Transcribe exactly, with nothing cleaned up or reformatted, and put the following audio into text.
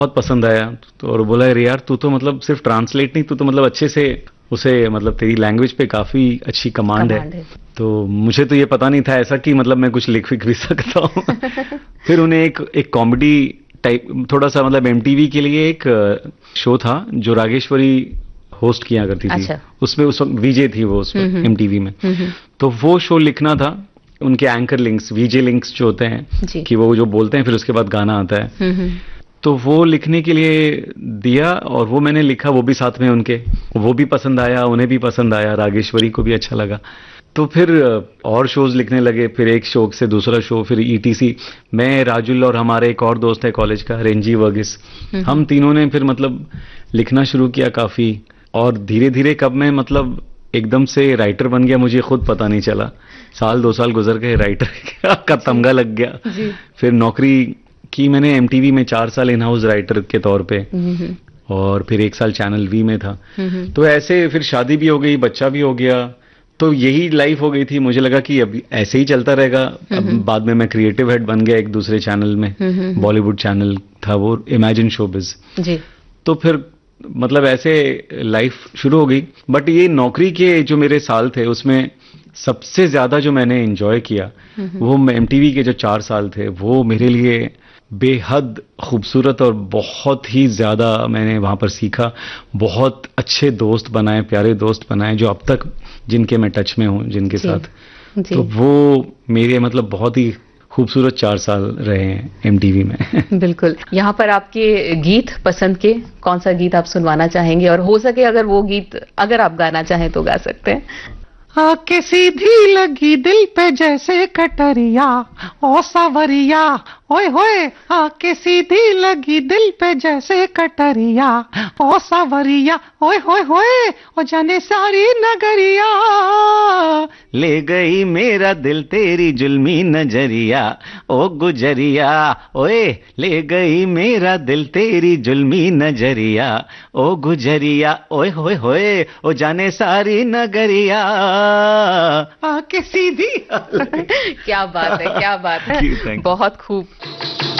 बहुत पसंद आया। तो और बोला अरे यार तू तो मतलब सिर्फ ट्रांसलेट नहीं, तू तो मतलब अच्छे से उसे मतलब तेरी लैंग्वेज पे काफी अच्छी कमांड है। कमांड है। तो मुझे तो ये पता नहीं था ऐसा कि मतलब मैं कुछ लिख विख भी सकता हूँ। फिर उन्हें एक एक कॉमेडी टाइप थोड़ा सा मतलब एमटीवी के लिए एक शो था जो रागेश्वरी होस्ट किया करती थी। अच्छा। उसमें उस वक्त वीजे थी वो उस हम्म वक्त हम्म एमटीवी में। हम्म, हम्म, तो वो शो लिखना था, उनके एंकर लिंक्स वीजे लिंक्स जो होते हैं जी। कि वो जो बोलते हैं फिर उसके बाद गाना आता है। हम्म हम्म, तो वो लिखने के लिए दिया और वो मैंने लिखा, वो भी साथ में उनके, वो भी पसंद आया, उन्हें भी पसंद आया, रागेश्वरी को भी अच्छा लगा। तो फिर और शोज लिखने लगे, फिर एक शो से दूसरा शो, फिर ईटीसी। मैं, राजुल और हमारे एक और दोस्त है कॉलेज का रेंजी वर्गीस, हम्म, हम तीनों ने फिर मतलब लिखना शुरू किया काफी। और धीरे धीरे कब मैं मतलब एकदम से राइटर बन गया मुझे खुद पता नहीं चला। साल दो साल गुजर गए, राइटर का जी तमगा लग गया। जी। फिर नौकरी की मैंने एमटीवी में चार साल इन हाउस राइटर के तौर पे, हम्म हम्म और फिर एक साल चैनल वी में था। हम्म, हम्म, तो ऐसे फिर शादी भी हो गई, बच्चा भी हो गया, तो यही लाइफ हो गई थी। मुझे लगा कि अब ऐसे ही चलता रहेगा। अब हम्म, बाद में मैं क्रिएटिव हेड बन गया एक दूसरे चैनल में, हम्म, हम्म, बॉलीवुड चैनल था वो, इमेजिन शोबिज। जी। तो फिर मतलब ऐसे लाइफ शुरू हो गई। बट ये नौकरी के जो मेरे साल थे उसमें सबसे ज्यादा जो मैंने एंजॉय किया हम्म हम्म, वो एमटीवी के जो चार साल थे वो मेरे लिए बेहद खूबसूरत, और बहुत ही ज्यादा मैंने वहां पर सीखा। बहुत अच्छे दोस्त बनाए, प्यारे दोस्त बनाए जो अब तक जिनके मैं टच में हूँ, जिनके जी साथ। जी। तो वो मेरे मतलब बहुत ही खूबसूरत चार साल रहे हैं एमटीवी में। बिल्कुल। यहाँ पर आपके गीत पसंद के कौन सा गीत आप सुनवाना चाहेंगे, और हो सके अगर वो गीत अगर आप गाना चाहें तो गा सकते हैं। आके सीधी लगी दिल पे जैसे कटरिया, ओ सावरिया, ओए होए। आके सीधी लगी दिल पे जैसे कटरिया, ओ सावरिया, ओए होए होए। ओ जाने सारी नगरिया, ले गई मेरा दिल तेरी जुल्मी नजरिया, ओ गुजरिया, ओए ले गई मेरा दिल तेरी जुल्मी नजरिया, ओ गुजरिया, ओए होए होए, ओ जाने सारी नगरिया। आके सीधी। क्या बात है, क्या बात है, Thank you, thank you. बहुत खूब।